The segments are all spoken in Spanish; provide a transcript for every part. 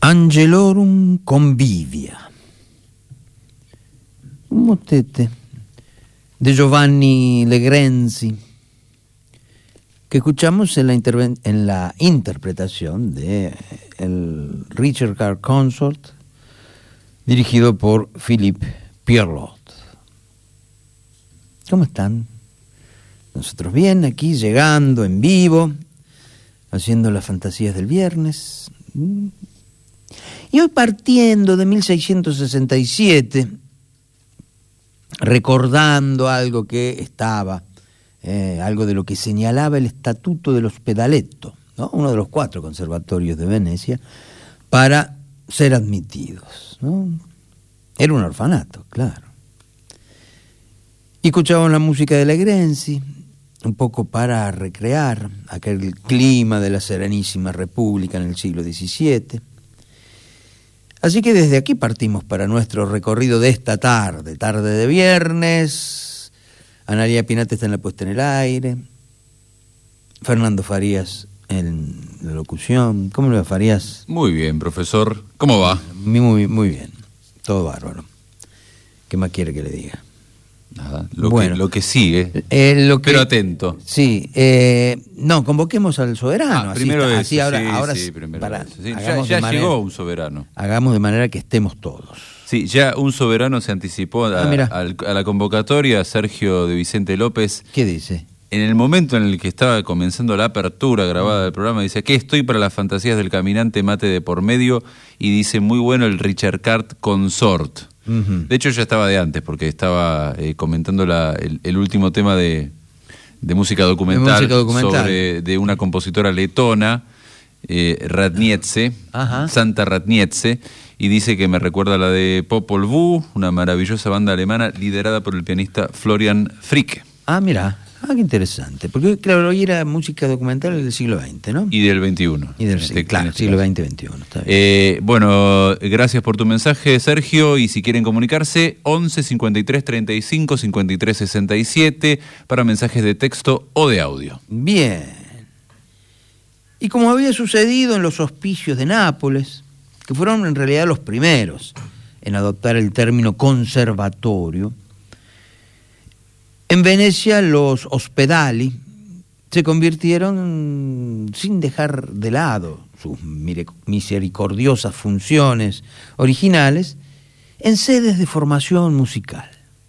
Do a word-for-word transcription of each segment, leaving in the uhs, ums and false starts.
Angelorum Convivia, un motete de Giovanni Legrenzi, que escuchamos en la, interven- en la interpretación de el Richard Carr Consort, dirigido por Philippe Pierlot. ¿Cómo están? Nosotros bien, aquí llegando en vivo, haciendo las fantasías del viernes. Y hoy partiendo de mil seiscientos sesenta y siete, recordando algo que estaba, eh, algo de lo que señalaba el Estatuto de los Pedaletto, ¿no? Uno de los cuatro conservatorios de Venecia, para ser admitidos, ¿no? Era un orfanato, claro. Y escuchábamos la música de Legrenzi, un poco para recrear aquel clima de la Serenísima República en el siglo diecisiete. Así que desde aquí partimos para nuestro recorrido de esta tarde, tarde de viernes. Analia Pinate está en la puesta en el aire, Fernando Farías en la locución. ¿Cómo le va, Farías? Muy bien, profesor. ¿Cómo va? Muy, muy, muy bien, todo bárbaro. ¿Qué más quiere que le diga? Nada, lo, bueno, que, lo que sigue, eh, lo que, pero atento. Sí, eh, no, convoquemos al soberano. Ah, primero así, eso, así ahora, sí, ahora sí, primero para, eso. Sí, ya hagamos ya de manera, llegó un soberano. Hagamos de manera que estemos todos. Sí, ya un soberano se anticipó a, Ah, mira. a, a la convocatoria, Sergio de Vicente López. ¿Qué dice? En el momento en el que estaba comenzando la apertura grabada del programa, dice que estoy para las fantasías del caminante, mate de por medio, y dice muy bueno el Richard Carr Consort. Uh-huh. De hecho ya estaba de antes, porque estaba eh, comentando la, el, el último tema de, de, música documental, de música documental sobre de una compositora letona, eh, Ratniece, uh-huh. Santa Ratniece, y dice que me recuerda a la de Popol Vuh, una maravillosa banda alemana liderada por el pianista Florian Fricke. Ah, mira. Ah, qué interesante, porque claro, hoy era música documental del siglo veinte, ¿no? Y del veintiuno. Y del este, claro, este siglo veinte veintiuno, está bien. Eh, bueno, gracias por tu mensaje, Sergio, y si quieren comunicarse, once cincuenta y tres treinta y cinco cincuenta y tres sesenta y siete para mensajes de texto o de audio. Bien. Y como había sucedido en los hospicios de Nápoles, que fueron en realidad los primeros en adoptar el término conservatorio, en Venecia los ospedali se convirtieron, sin dejar de lado sus misericordiosas funciones originales, en sedes de formación musical.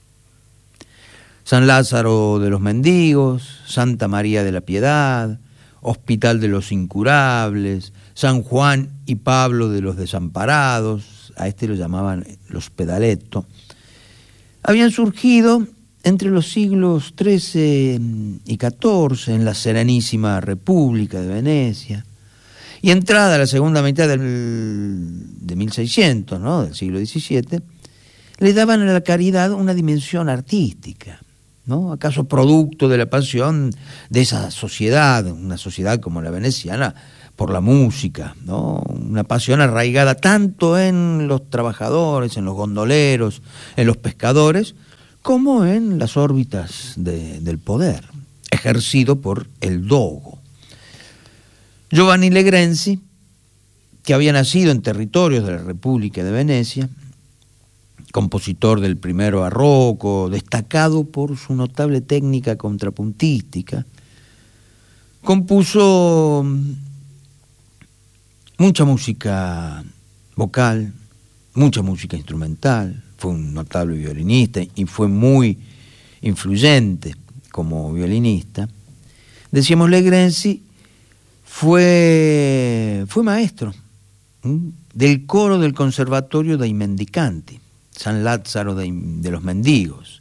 San Lázaro de los Mendigos, Santa María de la Piedad, Hospital de los Incurables, San Juan y Pablo de los Desamparados, a este lo llamaban los Pedaletto, habían surgido entre los siglos trece y catorce, en la Serenísima República de Venecia, y entrada la segunda mitad del, de mil seiscientos, ¿no?, del siglo diecisiete, le daban a la caridad una dimensión artística, ¿no? ¿Acaso producto de la pasión de esa sociedad, una sociedad como la veneciana, por la música, ¿no? Una pasión arraigada tanto en los trabajadores, en los gondoleros, en los pescadores, como en las órbitas de, del poder, ejercido por el dogo. Giovanni Legrenzi, que había nacido en territorios de la República de Venecia, compositor del primero barroco, destacado por su notable técnica contrapuntística, compuso mucha música vocal, mucha música instrumental. Fue un notable violinista y fue muy influyente como violinista. Decíamos, Legrenzi fue, fue maestro ¿m? del coro del Conservatorio dei Mendicanti, San Lázaro de, de los Mendigos.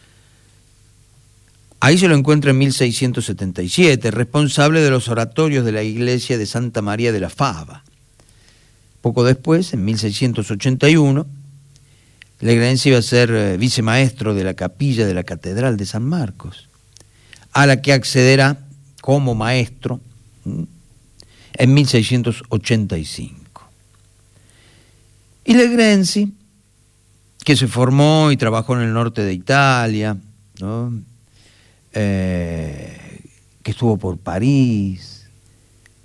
Ahí se lo encuentra en mil seiscientos setenta y siete, responsable de los oratorios de la iglesia de Santa María de la Fava. Poco después, en mil seiscientos ochenta y uno, Legrenzi iba a ser eh, vicemaestro de la capilla de la Catedral de San Marcos, a la que accederá como maestro ¿m? en mil seiscientos ochenta y cinco. Y Legrenzi, que se formó y trabajó en el norte de Italia, ¿no? eh, que estuvo por París,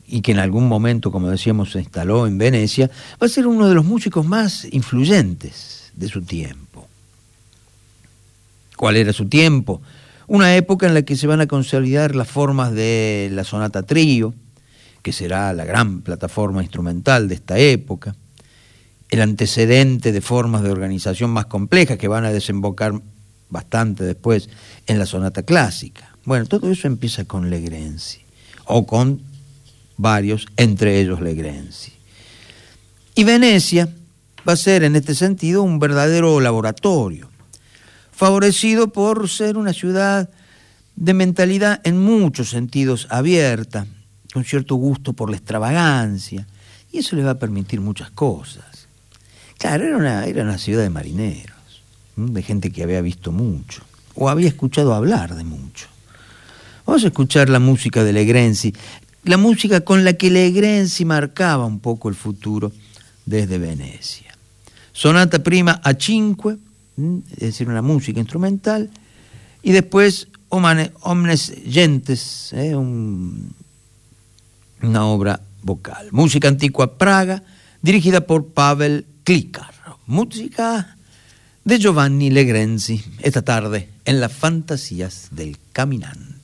y que en algún momento, como decíamos, se instaló en Venecia, va a ser uno de los músicos más influyentes de su tiempo. ¿Cuál era su tiempo? Una época en la que se van a consolidar las formas de la sonata trío, que será la gran plataforma instrumental de esta época, el antecedente de formas de organización más complejas que van a desembocar bastante después en la sonata clásica. Bueno, todo eso empieza con Legrenzi, o con varios, entre ellos Legrenzi. Y Venecia va a ser en este sentido un verdadero laboratorio, favorecido por ser una ciudad de mentalidad en muchos sentidos abierta, con cierto gusto por la extravagancia, y eso le va a permitir muchas cosas. Claro, era una, era una ciudad de marineros, de gente que había visto mucho, o había escuchado hablar de mucho. Vamos a escuchar la música de Legrenzi, la música con la que Legrenzi marcaba un poco el futuro desde Venecia. Sonata prima a cinque, es decir, una música instrumental, y después Omnes Gentes, eh, un, una obra vocal. Música antigua Praga, dirigida por Pavel Klicar. Música de Giovanni Legrenzi, esta tarde en las fantasías del caminante.